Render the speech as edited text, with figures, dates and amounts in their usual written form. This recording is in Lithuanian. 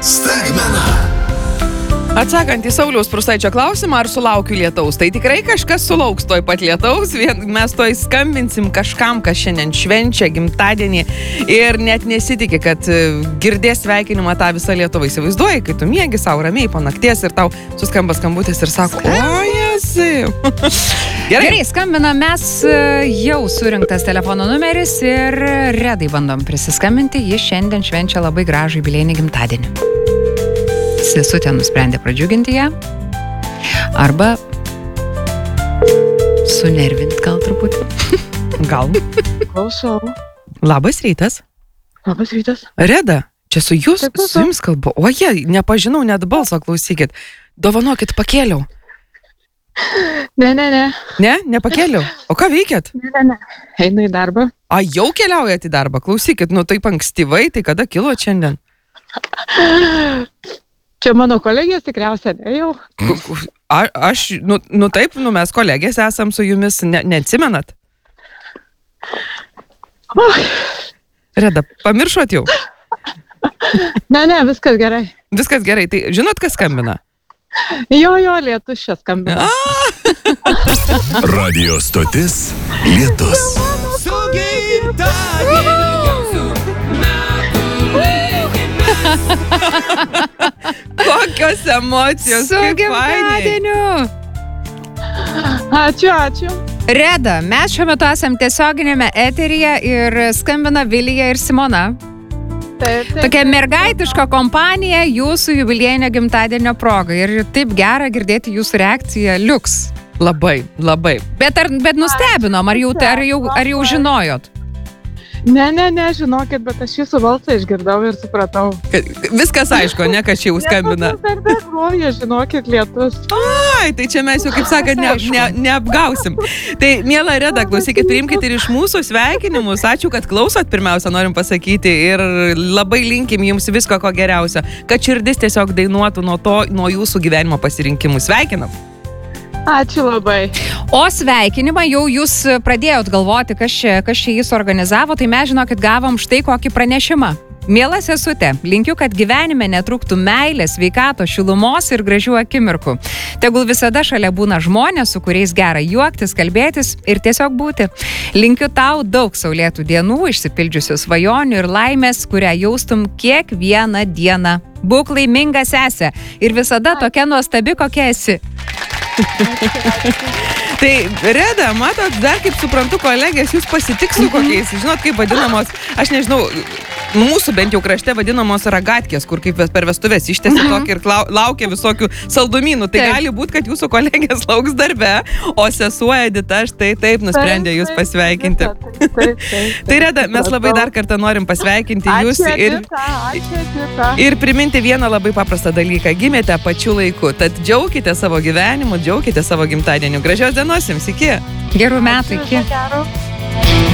Staigmena. Atsakant į Sauliaus Prūsaičio klausimą, ar sulaukiu lietaus, tai tikrai kažkas sulauks toj pat lietaus, mes toj skambinsim kažkam, kas šiandien švenčia gimtadienį ir net nesitikė, kad girdės sveikinimą tą visą Lietuvą. Įsivaizduoji, kai tu miegi savo ramiai po nakties ir tau suskamba skambutis ir sako, o jėzai. Gerai, skambina mes jau surinktas telefono numeris ir Redai bandom prisiskambinti, jis šiandien švenčia labai gražų jubiliejinį gimtadienį. Sesutė nusprendė pradžiuginti ją arba sunervinti gal truputį. Gal. Klausau. Labas rytas. Labas rytas. Reda, čia su Taip, jums kalbu. O jie, nepažinau net balso, klausykit. Dovanokit, pakėliau. Ne. Ne, nepakėliau. O ką veikėt? Ne. Einu į darbą. A, jau keliaujat į darbą. Klausykit, taip ankstyvai, tai kada kilo šiandien? Čia mano kolegės tikriausiai, ne jau. Taip, mes kolegės esam su jumis, neatsimenat? Reda, pamiršot jau? Ne, viskas gerai. Viskas gerai, tai žinot, kas skambina? Jo, Lietus čia skambina. Radio stotis Lietus. Kokios emocijos, Su kaip fainai. gimtadieniu! Ačiū. Reda, mes šiuo metu esam tiesioginėme eteryje ir skambina Vilija ir Simona. Taip. Tokia mergaitiška kompanija jūsų jubiliejinio gimtadienio proga ir taip gera girdėti jūsų reakciją liuks. Labai. Bet nustebinom, ar jau žinojot? Ne, žinokit, bet aš jūsų balsą išgirdau ir supratau. Viskas aišku, ne, kad čia jau skambina. Darbe groja, žinokit, Lietus. Ai, tai čia mes jau, kaip sakant, neapgausim. Tai, miela Reda, klausykit, priimkit ir iš mūsų sveikinimus. Ačiū, kad klausot, pirmiausia, norim pasakyti. Ir labai linkim jums visko ko geriausio. Kad širdis tiesiog dainuotų nuo jūsų gyvenimo pasirinkimų. Sveikinam. Ačiū labai. O sveikinimą jau jūs pradėjot galvoti, kas čia jis organizavo, tai mes žinokit gavom štai kokį pranešimą. Miela sesutė, linkiu, kad gyvenime netrūktų meilės, sveikatos, šilumos ir gražių akimirkų. Tegul visada šalia būna žmonės, su kuriais gera juoktis, kalbėtis ir tiesiog būti. Linkiu tau daug saulėtų dienų, išsipildžiusių svajonių ir laimės, kurią jaustum kiekvieną dieną. Būk laiminga sesė ir visada tokia nuostabi, kokia esi. Tai, Reda, matot, dar kaip suprantu, kolegės, jūs pasitiks su kokiais, žinot, kaip vadinamos, aš nežinau, mūsų bent jau krašte vadinamos ragatkės, kur kaip per vestuvės ištėsi tokį ir laukia visokių saldumynų. Tai gali būti, kad jūsų kolegės lauks darbe, o sesuo Edita štai taip nusprendė jūs pasveikinti. Taip. Tai, Reda, mes labai dar kartą norim pasveikinti jūs ir priminti vieną labai paprastą dalyką. Gimėte pačiu laiku, tad džiaukite savo gyvenimu, džiaukite savo gimtadieniu. Gražios dienos jums, iki. Gerų metų, iki. Gero.